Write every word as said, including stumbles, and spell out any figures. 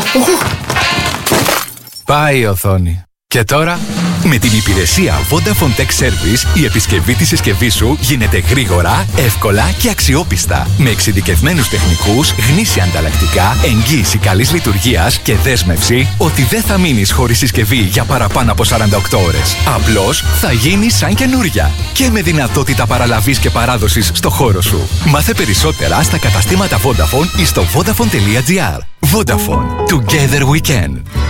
Πάει η οθόνη. Και τώρα, με την υπηρεσία Vodafone Tech Service, η επισκευή της συσκευής σου γίνεται γρήγορα, εύκολα και αξιόπιστα. Με εξειδικευμένους τεχνικούς, γνήσια ανταλλακτικά, εγγύηση καλής λειτουργίας και δέσμευση ότι δεν θα μείνεις χωρίς συσκευή για παραπάνω από σαράντα οκτώ ώρες. Απλώς θα γίνει σαν καινούρια. Και με δυνατότητα παραλαβής και παράδοσης στο χώρο σου. Μάθε περισσότερα στα καταστήματα Vodafone ή στο vodafone τελεία gr. Vodafone. Together we can.